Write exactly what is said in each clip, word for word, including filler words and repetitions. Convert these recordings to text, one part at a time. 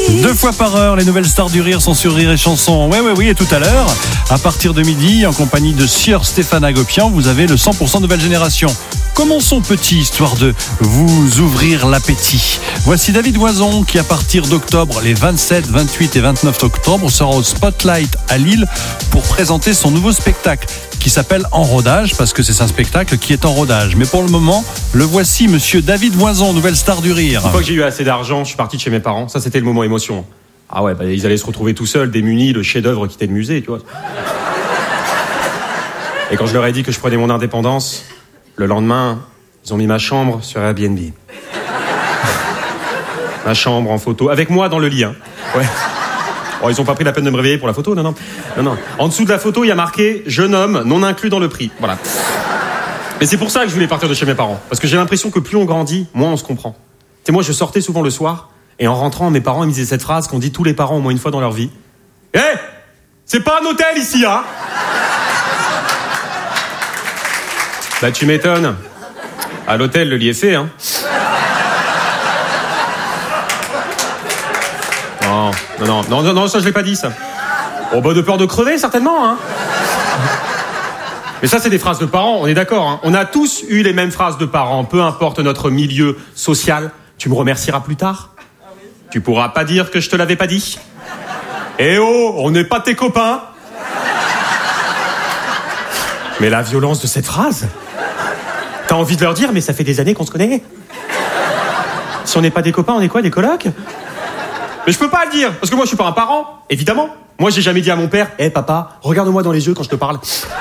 Deux fois par heure, les nouvelles stars du rire sont sur Rire et Chanson. Oui, oui, oui, et tout à l'heure, à partir de midi, en compagnie de Sieur Stéphane Agopian, vous avez le cent pour cent nouvelle génération. Commençons petit, histoire de vous ouvrir l'appétit. Voici David Oison qui, à partir d'octobre, les vingt-sept, vingt-huit et vingt-neuf octobre, sera au Spotlight à Lille pour présenter son nouveau spectacle qui s'appelle En rodage, parce que c'est un spectacle qui est en rodage. Mais pour le moment, le voici, monsieur David Oison, nouvelle star du rire. Une fois que j'ai eu assez d'argent, je suis parti de chez mes parents. Ça, c'était le moment émotion. Ah ouais, bah, ils allaient se retrouver tout seuls, démunis, le chef-d'œuvre quittait le musée, tu vois. Et quand je leur ai dit que je prenais mon indépendance, le lendemain, ils ont mis ma chambre sur Airbnb. Ma chambre en photo, avec moi dans le lit, hein. Ouais. Oh, ils ont pas pris la peine de me réveiller pour la photo, non, non. Non, non. En dessous de la photo, il y a marqué « Jeune homme, non inclus dans le prix ». Voilà. Mais c'est pour ça que je voulais partir de chez mes parents. Parce que j'ai l'impression que plus on grandit, moins on se comprend. Tu sais, moi, je sortais souvent le soir, et en rentrant, mes parents ils me disaient cette phrase qu'ont dit tous les parents au moins une fois dans leur vie. « Hé, hey, c'est pas un hôtel ici, hein ?» Bah, tu m'étonnes. À l'hôtel, le lit est fait, hein. Non, non, non, non, non, ça je l'ai pas dit, ça. Oh bah de peur de crever, certainement, hein. Mais ça, c'est des phrases de parents, on est d'accord, hein. On a tous eu les mêmes phrases de parents, peu importe notre milieu social. Tu me remercieras plus tard. Tu pourras pas dire que je te l'avais pas dit. Eh oh, on n'est pas tes copains. Mais la violence de cette phrase, t'as envie de leur dire, mais ça fait des années qu'on se connaît. Si on n'est pas des copains, on est quoi, des colocs ? Mais je peux pas le dire, parce que moi je suis pas un parent, évidemment. Moi j'ai jamais dit à mon père, hé hey, papa, regarde-moi dans les yeux quand je te parle.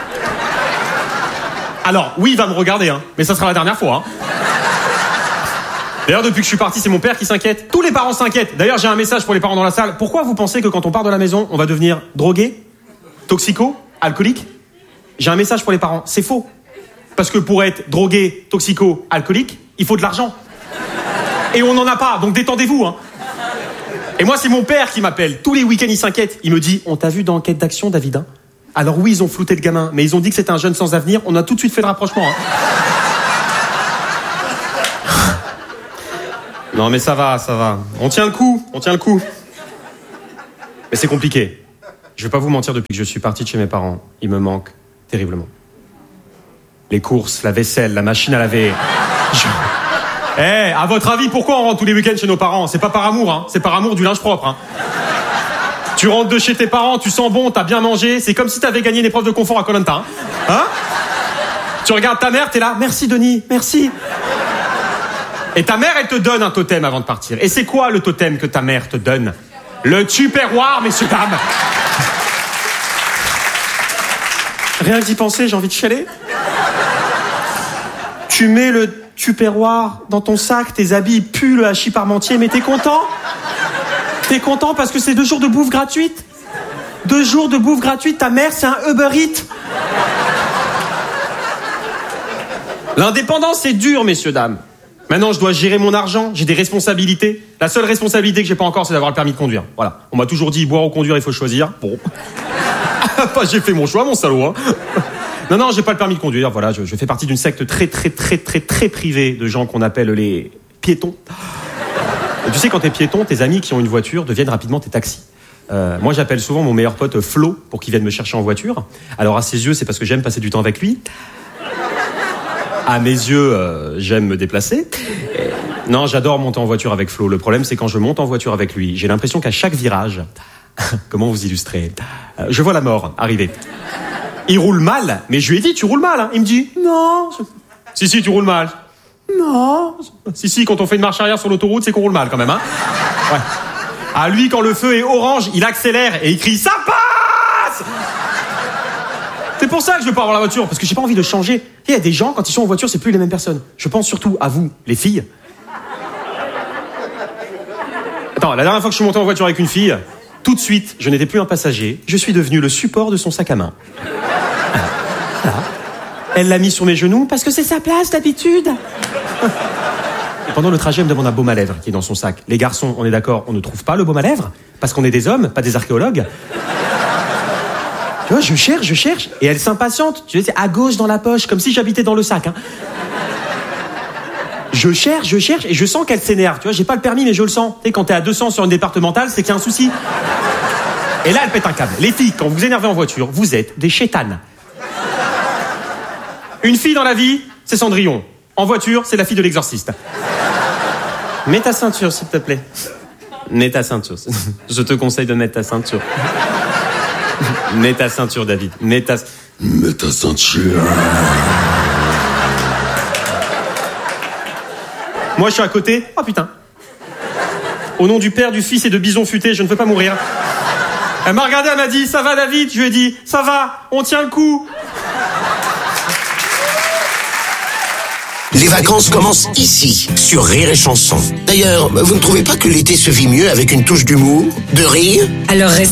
Alors, oui, il va me regarder, hein, mais ça sera la dernière fois. Hein. D'ailleurs, depuis que je suis parti, c'est mon père qui s'inquiète. Tous les parents s'inquiètent. D'ailleurs, j'ai un message pour les parents dans la salle. Pourquoi vous pensez que quand on part de la maison, on va devenir drogué, toxico, alcoolique ? J'ai un message pour les parents, c'est faux. Parce que pour être drogué, toxico, alcoolique, il faut de l'argent. Et on n'en a pas, donc détendez-vous, hein. Et moi, c'est mon père qui m'appelle. Tous les week-ends, il s'inquiète. Il me dit, on t'a vu dans Enquête d'action, David, hein ? Alors oui, ils ont flouté le gamin, mais ils ont dit que c'était un jeune sans avenir. On a tout de suite fait le rapprochement, hein. Non, mais ça va, ça va. On tient le coup, on tient le coup. Mais c'est compliqué. Je vais pas vous mentir, depuis que je suis parti de chez mes parents, il me manque terriblement. Les courses, la vaisselle, la machine à laver... Je... Eh, hey, à votre avis, pourquoi on rentre tous les week-ends chez nos parents ? C'est pas par amour, hein. C'est par amour du linge propre, hein. Tu rentres de chez tes parents, tu sens bon, t'as bien mangé. C'est comme si t'avais gagné une épreuve de confort à Koh-Lanta, hein. Hein ? Tu regardes ta mère, t'es là. Merci, Denis, merci. Et ta mère, elle te donne un totem avant de partir. Et c'est quoi le totem que ta mère te donne ? Le tupperware, messieurs, dames. Rien que d'y penser, j'ai envie de chialer. Tu mets le tupperware dans ton sac, tes habits puent le hachis parmentier, mais t'es content ? T'es content parce que c'est deux jours de bouffe gratuite ? Deux jours de bouffe gratuite, ta mère, c'est un Uber Eats. L'indépendance, c'est dur, messieurs, dames. Maintenant, je dois gérer mon argent, j'ai des responsabilités. La seule responsabilité que j'ai pas encore, c'est d'avoir le permis de conduire. Voilà. On m'a toujours dit, boire ou conduire, il faut choisir. Bon. Bah, j'ai fait mon choix, mon salaud, hein. Non, non, j'ai pas le permis de conduire, voilà, je, je fais partie d'une secte très, très, très, très, très privée de gens qu'on appelle les piétons. Et tu sais, quand t'es piéton, tes amis qui ont une voiture deviennent rapidement tes taxis. Euh, moi, j'appelle souvent mon meilleur pote Flo pour qu'il vienne me chercher en voiture. Alors, à ses yeux, c'est parce que j'aime passer du temps avec lui. À mes yeux, euh, j'aime me déplacer. Et... Non, j'adore monter en voiture avec Flo. Le problème, c'est quand je monte en voiture avec lui, j'ai l'impression qu'à chaque virage... Comment vous illustrer ? euh, Je vois la mort arriver. Il roule mal, mais je lui ai dit, tu roules mal, hein. Il me dit, non. Si, si, tu roules mal. Non. Si, si, quand on fait une marche arrière sur l'autoroute, c'est qu'on roule mal quand même, hein. Ouais. Ah, lui, quand le feu est orange, il accélère et il crie, ça passe! C'est pour ça que je veux pas avoir la voiture, parce que j'ai pas envie de changer. Il y a des gens, quand ils sont en voiture, c'est plus les mêmes personnes. Je pense surtout à vous, les filles. Attends, la dernière fois que je suis monté en voiture avec une fille, tout de suite, je n'étais plus un passager, je suis devenu le support de son sac à main. Voilà. Voilà. Elle l'a mis sur mes genoux parce que c'est sa place d'habitude. Et pendant le trajet, elle me demande un baume à lèvres qui est dans son sac. Les garçons, on est d'accord, on ne trouve pas le baume à lèvres parce qu'on est des hommes, pas des archéologues. Tu vois, je cherche, je cherche, et elle s'impatiente. Tu sais, à gauche dans la poche, comme si j'habitais dans le sac, hein. Je cherche, je cherche, et je sens qu'elle s'énerve. Tu vois, j'ai pas le permis, mais je le sens. Tu sais, quand t'es à deux cents sur une départementale, c'est qu'il y a un souci. Et là, elle pète un câble. Les filles, quand vous vous énervez en voiture, vous êtes des chétanes. Une fille dans la vie, c'est Cendrillon. En voiture, c'est la fille de l'exorciste. Mets ta ceinture, s'il te plaît. Mets ta ceinture. Je te conseille de mettre ta ceinture. Mets ta ceinture, David. Mets ta... Mets ta ceinture. Moi, je suis à côté. Oh, putain. Au nom du Père, du Fils et de Bison Futé, je ne veux pas mourir. Elle m'a regardé, elle m'a dit, ça va, David? Je lui ai dit, ça va, on tient le coup. Les vacances commencent ici, sur Rire et Chanson. D'ailleurs, vous ne trouvez pas que l'été se vit mieux avec une touche d'humour, de rire ? Alors restez